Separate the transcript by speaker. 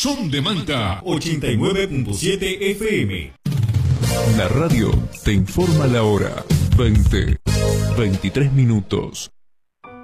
Speaker 1: Son de Manta 89.7 FM.
Speaker 2: La radio te informa la hora. 23 minutos.